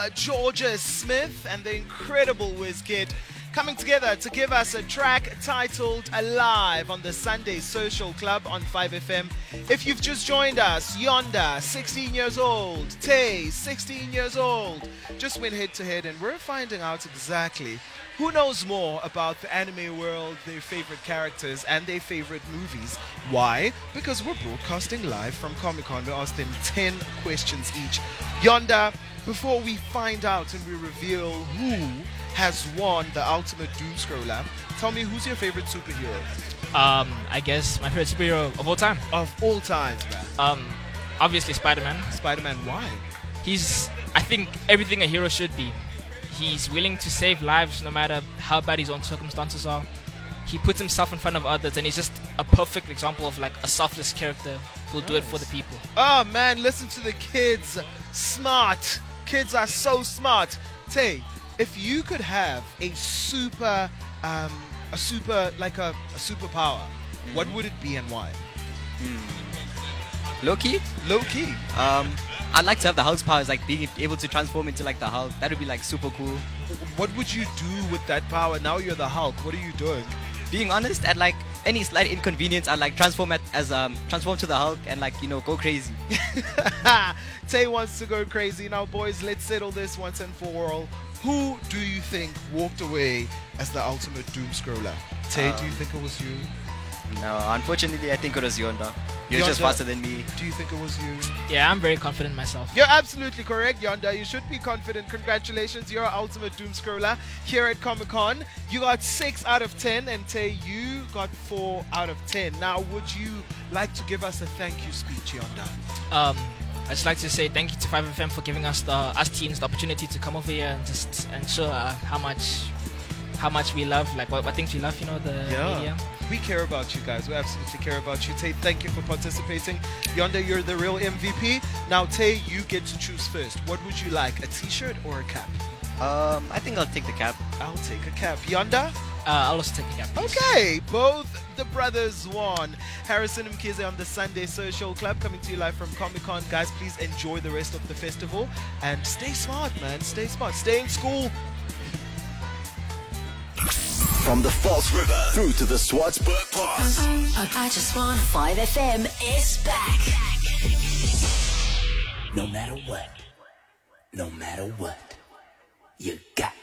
Georgia Smith and the incredible Wizkid coming together to give us a track titled Alive on the Sunday Social Club on 5FM. If you've just joined us, Yonder, 16 years old, Tay, 16 years old, just went head to head and we're finding out exactly who knows more about the anime world, their favorite characters and their favorite movies. Why? Because we're broadcasting live from Comic-Con. We asked them 10 questions each. Yonder, before we find out and we reveal who has won the ultimate doom scroller, tell me, who's your favorite superhero? I guess my favorite superhero of all time. Of all time, man. Obviously Spider-Man. Spider-Man, why? He's, I think, everything a hero should be. He's willing to save lives no matter how bad his own circumstances are. He puts himself in front of others and he's just a perfect example of like a selfless character who'll do it for the people. Oh man, listen to the kids. Smart. Kids are so smart. Tay, if you could have a superpower, what would it be and why? Low-key? Low-key. I'd like to have the Hulk's powers, like being able to transform into like the Hulk. That would be like super cool. What would you do with that power? Now you're the Hulk. What are you doing? Being honest, at like any slight inconvenience, I'd like transform to the Hulk and like, you know, go crazy. Tay wants to go crazy. Now boys, let's settle this once and for all. Who do you think walked away as the ultimate doom scroller? Tay, do you think it was you? No, unfortunately I think it was Yonda. You're just faster than me. Do you think it was you? Yeah, I'm very confident in myself. You're absolutely correct, Yonda. You should be confident. Congratulations, you're our ultimate doom scroller here at Comic-Con. You got 6 out of 10 and Tay, you got 4 out of 10. Now, would you like to give us a thank you speech, Yonda? I'd just like to say thank you to 5FM for giving us us teens the opportunity to come over here and just show how much we love, like what things we love, you know, the media. We care about you guys. We absolutely care about you. Tay, thank you for participating. Yonder, you're the real MVP. Now, Tay, you get to choose first. What would you like, a t-shirt or a cap? I think I'll take the cap. I'll take a cap. Yonder? I'll also take a cap, please. Okay, both the brothers won. Harrison Mkhize on the Sunday Social Club, coming to you live from Comic-Con. Guys, please enjoy the rest of the festival and stay smart, man. Stay smart. Stay in school. From the False River through to the Swartsburg Pass. I just want 5FM is back. No matter what, you got